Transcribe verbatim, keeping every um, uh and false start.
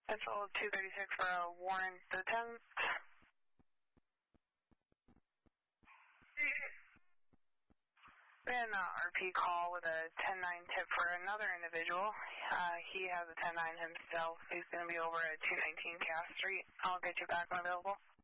Central two thirty-six for a warrant the tenth. We had an R P call with a ten nine tip for another individual. Uh, he has a ten nine himself. He's going to be over at two nineteen Cass Street. I'll get you back when available.